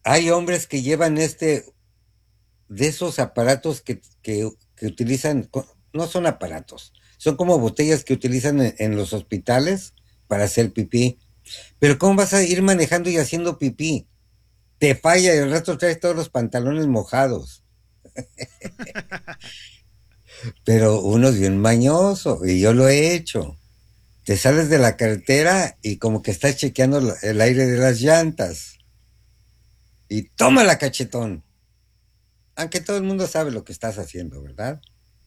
hay hombres que llevan de esos aparatos que utilizan, no son aparatos, son como botellas que utilizan en los hospitales para hacer pipí. Pero ¿cómo vas a ir manejando y haciendo pipí? Te falla y el resto traes todos los pantalones mojados. Pero uno es bien mañoso y yo lo he hecho. Te sales de la carretera y como que estás chequeando el aire de las llantas. Y toma la cachetón. Aunque todo el mundo sabe lo que estás haciendo, ¿verdad?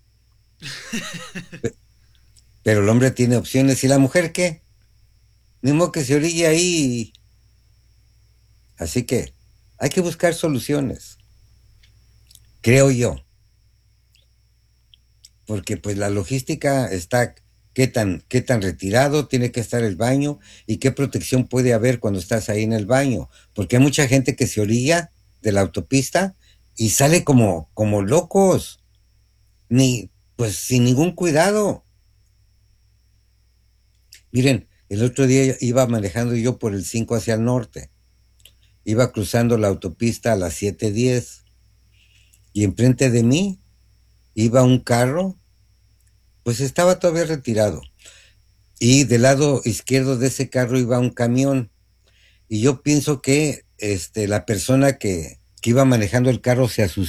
Pero el hombre tiene opciones. ¿Y la mujer qué? Ni modo que se orille ahí. Así que hay que buscar soluciones, creo yo. Porque pues la logística está, qué tan retirado tiene que estar el baño y qué protección puede haber cuando estás ahí en el baño. Porque hay mucha gente que se orilla de la autopista y sale como locos, pues sin ningún cuidado. Miren, el otro día iba manejando yo por el 5 hacia el norte. Iba cruzando la autopista a las 7:10 y enfrente de mí iba un carro, pues estaba todavía retirado. Y del lado izquierdo de ese carro iba un camión. Y yo pienso que la persona que iba manejando el carro se asustó